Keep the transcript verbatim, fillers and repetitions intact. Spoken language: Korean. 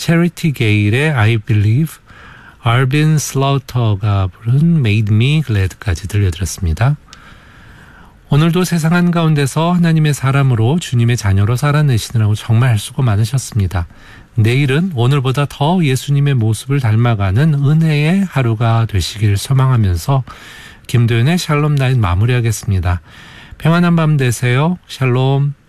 체리티 게일의 I Believe, 알빈 슬라우터가 부른 Made Me Glad까지 들려드렸습니다. 오늘도 세상 한가운데서 하나님의 사람으로 주님의 자녀로 살아내시느라고 정말 수고 많으셨습니다. 내일은 오늘보다 더 예수님의 모습을 닮아가는 은혜의 하루가 되시길 소망하면서 김도연의 샬롬 나잇 마무리하겠습니다. 평안한 밤 되세요. 샬롬.